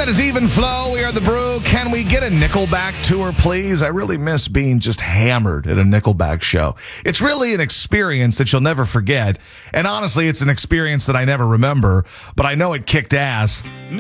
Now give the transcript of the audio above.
That is Even Flow. We are The Brew. Can we get a Nickelback tour, please? I really miss being just hammered at a Nickelback show. It's really an experience that you'll never forget. And honestly, it's an experience that I never remember, but I know it kicked ass.